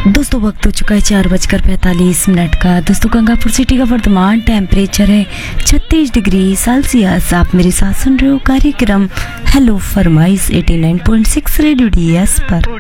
दोस्तों वक्त हो चुका है 4:45 का। दोस्तों गंगापुर सिटी का वर्तमान टेम्परेचर है 36 डिग्री सेल्सियस। आप मेरे साथ सुन रहे हो कार्यक्रम हेलो फरमाइश 89.6 रेडियो DS पर।